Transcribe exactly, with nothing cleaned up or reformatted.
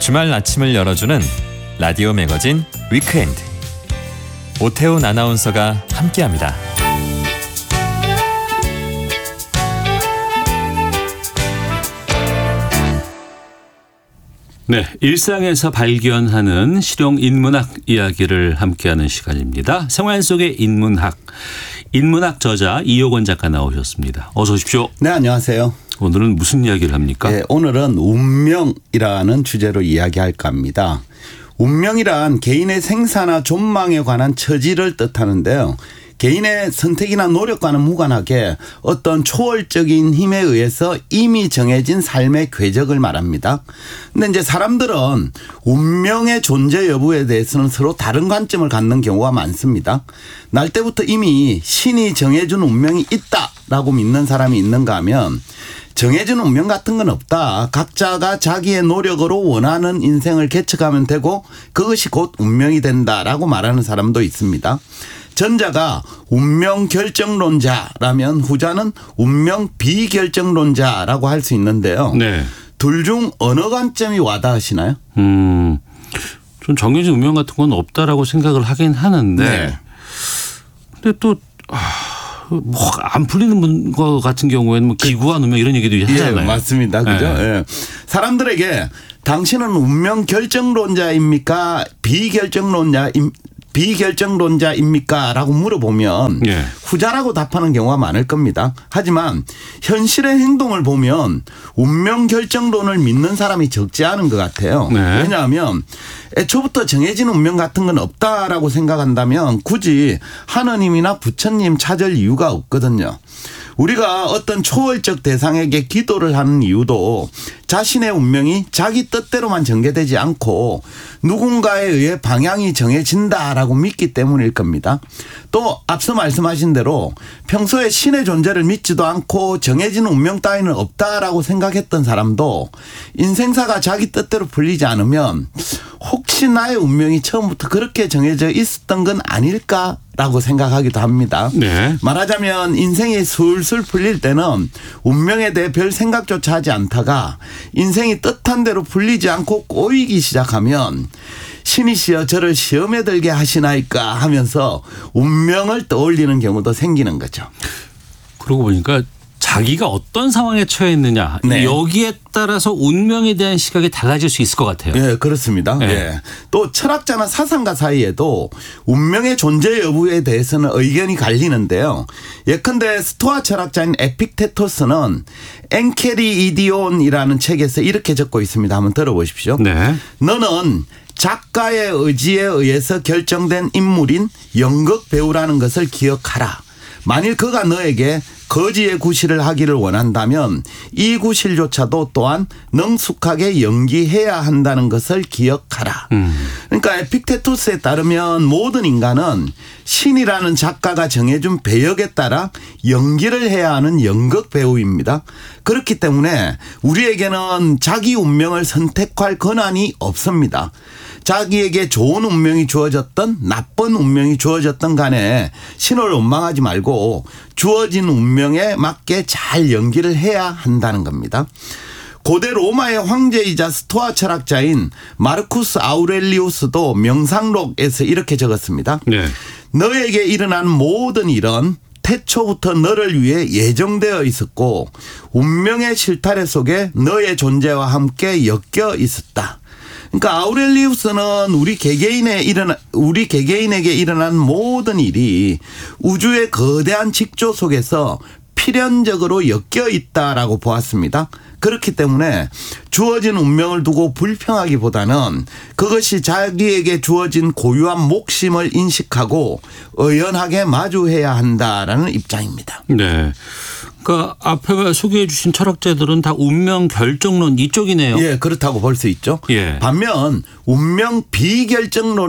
주말 아침을 열어주는 라디오 매거진 위크엔드. 오태훈 아나운서가 함께합니다. 네, 일상에서 발견하는 실용 인문학 이야기를 함께하는 시간입니다. 생활 속의 인문학, 인문학 저자 이효건 작가 나오셨습니다. 어서 오십시오. 네, 안녕하세요. 오늘은 무슨 이야기를 합니까? 네, 오늘은 운명이라는 주제로 이야기할까 합니다. 운명이란 개인의 생사나 존망에 관한 처지를 뜻하는데요. 개인의 선택이나 노력과는 무관하게 어떤 초월적인 힘에 의해서 이미 정해진 삶의 궤적을 말합니다. 근데 이제 사람들은 운명의 존재 여부에 대해서는 서로 다른 관점을 갖는 경우가 많습니다. 날 때부터 이미 신이 정해준 운명이 있다라고 믿는 사람이 있는가 하면 정해진 운명 같은 건 없다. 각자가 자기의 노력으로 원하는 인생을 개척하면 되고 그것이 곧 운명이 된다라고 말하는 사람도 있습니다. 전자가 운명 결정론자라면 후자는 운명 비결정론자라고 할 수 있는데요. 네. 둘 중 어느 관점이 와닿으시나요? 음, 좀 정해진 운명 같은 건 없다라고 생각을 하긴 하는데, 네. 근데 또 뭐 안 풀리는 거 같은 경우에는 뭐 기구한 운명 이런 얘기도 하잖아요. 예, 맞습니다. 그죠? 네. 예. 사람들에게 당신은 운명 결정론자입니까? 비결정론자 비결정론자입니까? 라고 물어보면 예. 후자라고 답하는 경우가 많을 겁니다. 하지만 현실의 행동을 보면 운명 결정론을 믿는 사람이 적지 않은 것 같아요. 네. 왜냐하면 애초부터 정해진 운명 같은 건 없다라고 생각한다면 굳이 하느님이나 부처님 찾을 이유가 없거든요. 우리가 어떤 초월적 대상에게 기도를 하는 이유도 자신의 운명이 자기 뜻대로만 전개되지 않고 누군가에 의해 방향이 정해진다라고 믿기 때문일 겁니다. 또 앞서 말씀하신 대로 평소에 신의 존재를 믿지도 않고 정해진 운명 따위는 없다라고 생각했던 사람도 인생사가 자기 뜻대로 풀리지 않으면 혹시 나의 운명이 처음부터 그렇게 정해져 있었던 건 아닐까라고 생각하기도 합니다. 네. 말하자면 인생이 술술 풀릴 때는 운명에 대해 별 생각조차 하지 않다가 인생이 뜻한 대로 풀리지 않고 꼬이기 시작하면 신이시여 저를 시험에 들게 하시나이까 하면서 운명을 떠올리는 경우도 생기는 거죠. 그러고 보니까 자기가 어떤 상황에 처해 있느냐 네. 여기에 따라서 운명에 대한 시각이 달라질 수 있을 것 같아요. 예, 그렇습니다. 네. 예. 또 철학자나 사상가 사이에도 운명의 존재 여부에 대해서는 의견이 갈리는데요. 예컨대 스토아 철학자인 에픽테토스는 엔케리이디온이라는 책에서 이렇게 적고 있습니다. 한번 들어보십시오. 네. 너는 작가의 의지에 의해서 결정된 인물인 연극 배우라는 것을 기억하라. 만일 그가 너에게 거지의 구실을 하기를 원한다면 이 구실조차도 또한 능숙하게 연기해야 한다는 것을 기억하라. 음. 그러니까 에픽테토스에 따르면 모든 인간은 신이라는 작가가 정해준 배역에 따라 연기를 해야 하는 연극 배우입니다. 그렇기 때문에 우리에게는 자기 운명을 선택할 권한이 없습니다. 자기에게 좋은 운명이 주어졌던 나쁜 운명이 주어졌던 간에 신을 원망하지 말고 주어진 운명에 맞게 잘 연기를 해야 한다는 겁니다. 고대 로마의 황제이자 스토아 철학자인 마르쿠스 아우렐리우스도 명상록에서 이렇게 적었습니다. 네. 너에게 일어난 모든 일은 태초부터 너를 위해 예정되어 있었고 운명의 실타래 속에 너의 존재와 함께 엮여 있었다. 그러니까 아우렐리우스는 우리 개개인에 일어나 우리 개개인에게 일어난 모든 일이 우주의 거대한 직조 속에서 필연적으로 엮여 있다라고 보았습니다. 그렇기 때문에 주어진 운명을 두고 불평하기보다는 그것이 자기에게 주어진 고유한 몫임을 인식하고 의연하게 마주해야 한다라는 입장입니다. 네. 그러니까 앞에 소개해 주신 철학자들은 다 운명 결정론 이쪽이네요. 예, 그렇다고 볼 수 있죠. 예. 반면 운명 비결정론